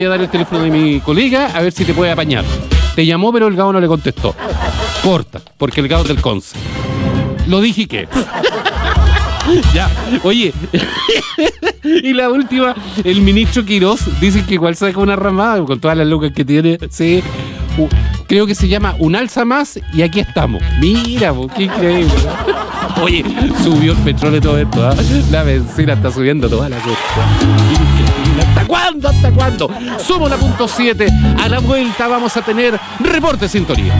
a dar el teléfono de mi colega a ver si te puede apañar. Te llamó, pero el Gabo no le contestó. Corta, porque el Gabo es del Conce. Lo dije que. Ya, oye. Y la última, el ministro Quirós dice que igual saca una ramada con todas las lucas que tiene. Sí. Creo que se llama Un Alza Más y aquí estamos. Mira, qué increíble. Oye, subió el petróleo y todo esto, ¿eh? La benzina está subiendo toda la cosa. Increíble. ¿Hasta cuándo? ¿Hasta cuándo? Somos la .7. A la vuelta vamos a tener Reporte Sintonía.